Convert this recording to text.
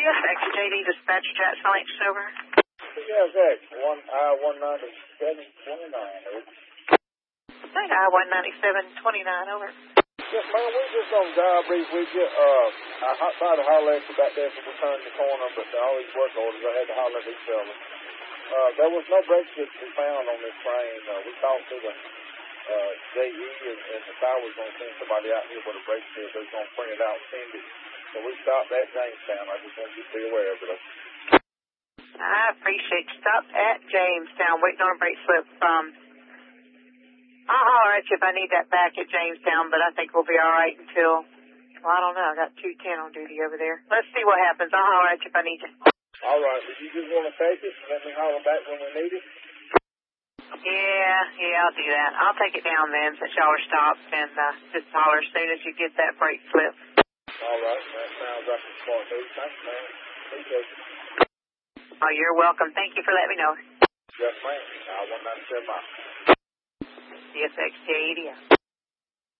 CSX JD Dispatcher Jackson Lake over. CSX, I-197-29, over. I-197-29, over. Yes, ma'am, we just on job brief. We just, I tried to holler at you back there when we turned the corner, but all these work orders, I had to holler at these fellas. There was no brake kit to be found on this train. We talked to the JE, and the tower was going to send somebody out here with a brake kit. They was going to print it out and send it. So we stopped at Jamestown. I just want you to be aware of it. I appreciate you. Stop at Jamestown, waiting on a brake slip. I'll holler at you if I need that back at Jamestown, but I think we'll be all right until, well, I don't know. I got 210 on duty over there. Let's see what happens. I'll holler at you if I need you. All right. If you just want to take it, let me holler back when we need it. Yeah, I'll do that. I'll take it down then since y'all are stopped, and just holler as soon as you get that brake slip. All right. That sounds like a smart move. Thanks, man. Appreciate it. Oh, you're welcome. Thank you for letting me know. Yes, ma'am. I-197 mile. CSX J80.